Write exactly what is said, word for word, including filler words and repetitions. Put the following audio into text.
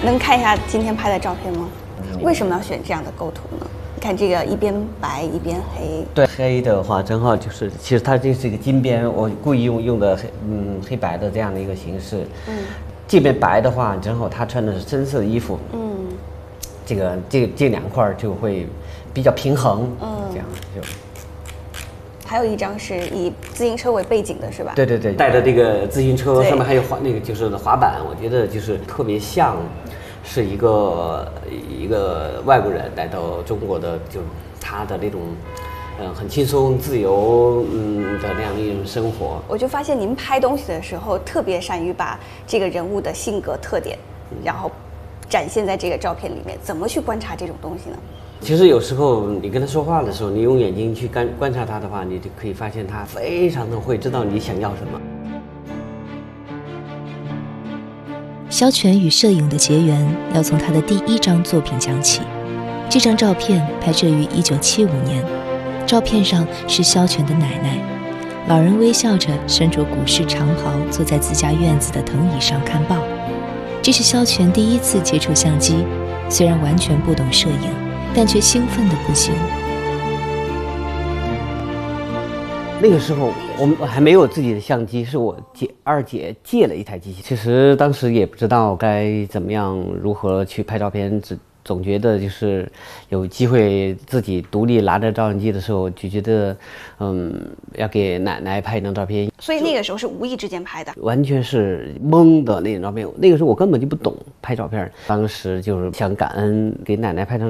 能看一下今天拍的照片吗？为什么要选这样的构图呢？你看这个一边白一边黑。 对，黑的话正好就是，其实它这是一个金边，我故意用用的黑嗯黑白的这样的一个形式。嗯，这边白的话，正好他穿的是深色的衣服。嗯，这个这这两块就会比较平衡。嗯，这样就。 还有一张是以自行车为背景的，是吧？ 对对对，带着这个自行车，上面还有滑那个就是滑板，我觉得就是特别像，是一个一个外国人来到中国的，就他的那种，嗯、呃，很轻松自由嗯的那样的一种生活。 我就发现您拍东西的时候，特别善于把这个人物的性格特点，然后展现在这个照片里面。怎么去观察这种东西呢？ 其实有时候你跟他说话的时候，你用眼睛去观观察他的话，你就可以发现他非常的会知道你想要什么。 萧全与摄影的结缘要从他的第一张作品讲起。这张照片拍摄于一九七五年，照片上是萧全的奶奶，老人微笑着身着古式长袍，坐在自家院子的藤椅上看报。这是萧全第一次接触相机，虽然完全不懂摄影，但却兴奋得不行。 那个时候我们还没有自己的相机，是我姐二姐借了一台机器。其实当时也不知道该怎么样如何去拍照片，只总觉得就是有机会自己独立拿着照相机的时候，就觉得嗯要给奶奶拍一张照片。 所以那个时候是无意之间拍的， 完全是懵的那种照片。那个时候我根本就不懂拍照片，当时就是想感恩给奶奶拍张